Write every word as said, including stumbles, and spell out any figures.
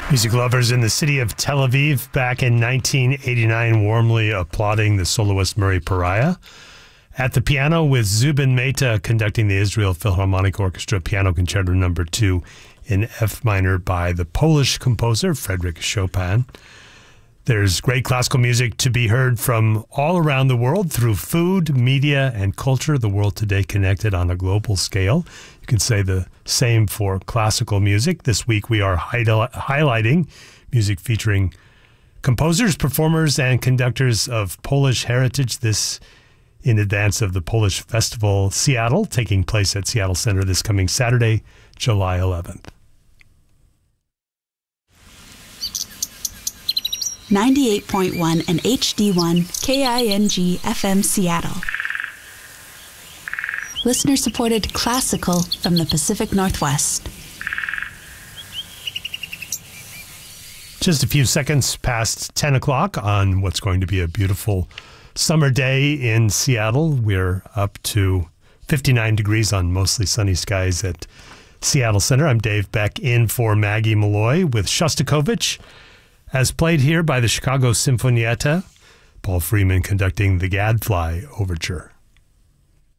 Music lovers in the city of Tel Aviv back in nineteen eighty-nine warmly applauding the soloist Murray Pariah. At the piano with Zubin Mehta conducting the Israel Philharmonic Orchestra Piano Concerto number two in F minor by the Polish composer Frédéric Chopin. There's great classical music to be heard from all around the world through food, media, and culture. The world today connected on a global scale. You can say the same for classical music. This week we are highlighting music featuring composers, performers, and conductors of Polish heritage. This in advance of the Polish Festival Seattle, taking place at Seattle Center this coming Saturday, July eleventh. ninety-eight point one and H D one K I N G F M Seattle. Listener-supported classical from the Pacific Northwest. Just a few seconds past ten o'clock on what's going to be a beautiful summer day in Seattle. We're up to fifty-nine degrees on mostly sunny skies at Seattle Center. I'm Dave Beck in for Maggie Malloy with Shostakovich, as played here by the Chicago Sinfonietta, Paul Freeman conducting the Gadfly Overture.